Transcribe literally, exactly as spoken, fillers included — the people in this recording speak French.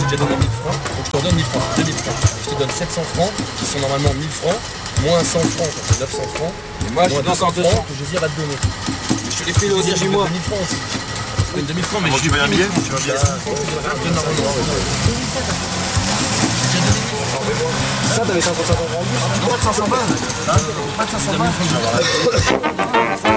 déjà donné mille francs, donc je te redonne mille francs, deux mille francs. Je te donne sept cents francs, qui sont normalement mille francs, moins cent francs, ça fait neuf cents francs, et moi j'ai deux cents francs que Josir va te donner. Mais je te les fais au début du mois. deux mille francs aussi. Je te donne deux mille francs, mais je tu veux un billet? Tu veux un billet? Ça, t'avais cinq cent cinquante francs. Non, pas de cinq cent vingt. Pas de cinq cent vingt.